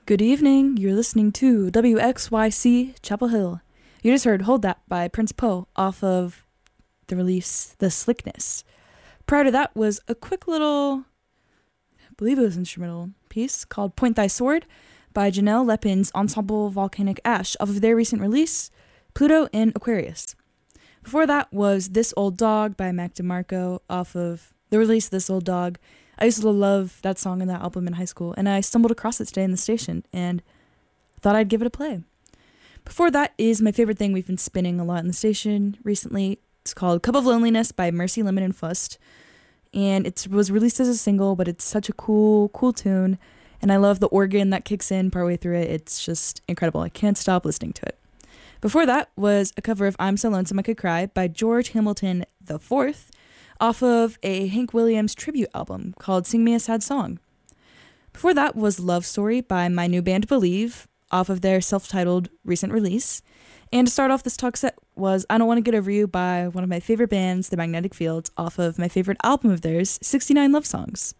Good evening. You're listening to WXYC Chapel Hill. You just heard Hold That by Prince Poe off of the release The Slickness. Prior to that was a quick little, I believe it was instrumental piece called Point Thy Sword by Janelle Lepin's Ensemble Volcanic Ash off of their recent release, Pluto in Aquarius. Before that was This Old Dog by Mac DeMarco off of the release This Old Dog. I used to love that song and that album in high school, and I stumbled across it today in the station, and thought I'd give it a play. Before that is my favorite thing we've been spinning a lot in the station recently. It's called Cup of Loneliness by Mercy Lemon and Fust, and it was released as a single, but it's such a cool tune, and I love the organ that kicks in partway through it. It's just incredible. I can't stop listening to it. Before that was a cover of I'm So Lonesome I Could Cry by George Hamilton IV, off of a Hank Williams tribute album called Sing Me a Sad Song. Before that was Love Story by my new band Believe, off of their self-titled recent release. And to start off this talk set was I Don't Want to Get Over You by one of my favorite bands, The Magnetic Fields, off of my favorite album of theirs, 69 Love Songs.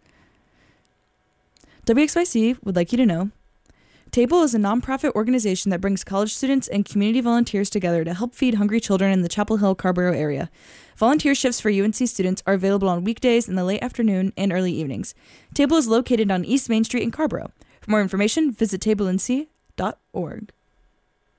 WXYC would like you to know, Table is a nonprofit organization that brings college students and community volunteers together to help feed hungry children in the Chapel Hill-Carrboro area. Volunteer shifts for UNC students are available on weekdays in the late afternoon and early evenings. Table is located on East Main Street in Carrboro. For more information, visit tablenc.org.